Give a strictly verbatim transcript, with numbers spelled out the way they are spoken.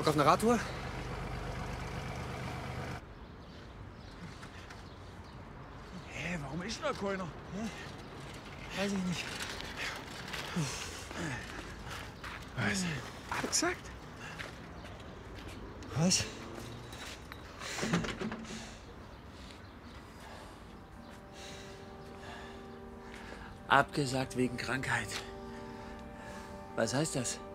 Bock auf eine Radtour? Hä, warum ist noch keiner? Hm? Weiß ich nicht. Was? Abgesagt? Was? Abgesagt wegen Krankheit. Was heißt das?